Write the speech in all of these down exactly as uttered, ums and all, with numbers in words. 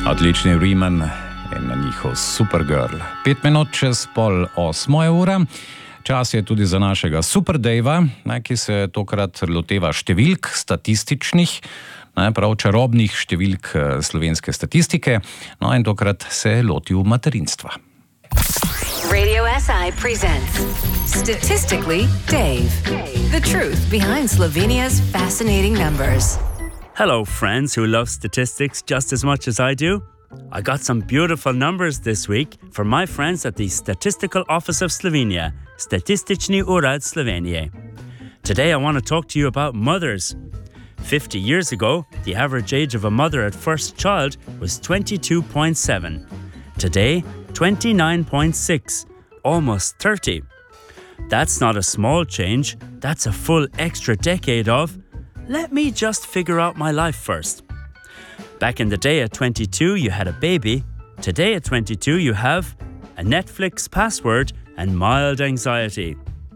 Odlični Riemann in njihov Supergirl. Pet minut čez pol osmo ura. Čas je tudi za našega Super Davea, ki se tokrat loteva številk statističnih, prav čarobnih številk slovenske statistike, no in tokrat se je lotil materinstva. Radio S I presents Statistically Dave. The truth behind Slovenia's fascinating numbers. Hello, friends who love statistics just as much as I do. I got some beautiful numbers this week from my friends at the Statistical Office of Slovenia, Statistični urad Slovenije. Today I want to talk to you about mothers. fifty years ago, the average age of a mother at first child was twenty-two point seven. Today, twenty-nine point six, almost thirty. That's not a small change, that's a full extra decade of, let me just figure out my life first. Back in the day at twenty-two, you had a baby. Today at twenty-two, you have a Netflix password and mild anxiety.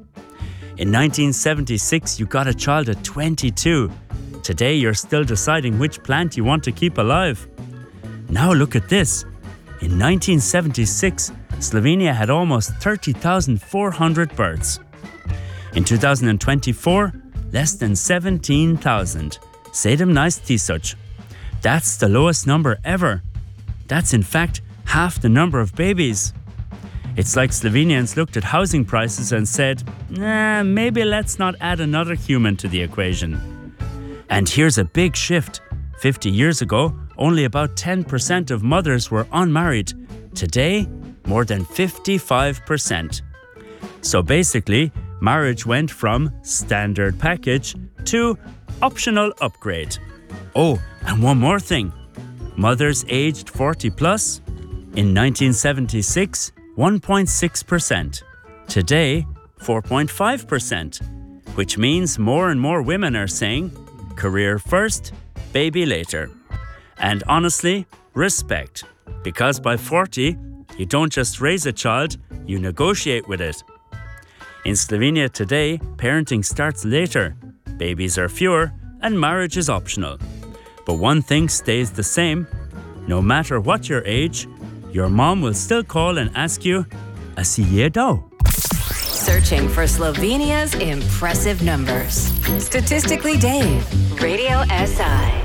In nineteen seventy-six, you got a child at twenty-two. Today, you're still deciding which plant you want to keep alive. Now look at this. In nineteen seventy-six, Slovenia had almost thirty thousand four hundred births. In two thousand twenty-four, less than seventeen thousand. sedemnajst tisoč. That's the lowest number ever. That's in fact half the number of babies. It's like Slovenians looked at housing prices and said, nah, maybe let's not add another human to the equation. And here's a big shift. fifty years ago, only about ten percent of mothers were unmarried. Today, more than fifty-five percent. So basically, marriage went from standard package to optional upgrade. Oh, and one more thing. Mothers aged forty plus, in nineteen seventy-six, one point six percent. Today, four point five percent. Which means more and more women are saying, career first, baby later. And honestly, respect. Because by forty, you don't just raise a child, you negotiate with it. In Slovenia today, parenting starts later. Babies are fewer and marriage is optional. But one thing stays the same. No matter what your age, your mom will still call and ask you, a si jedel? Searching for Slovenia's impressive numbers. Statistically Dave, Radio S I.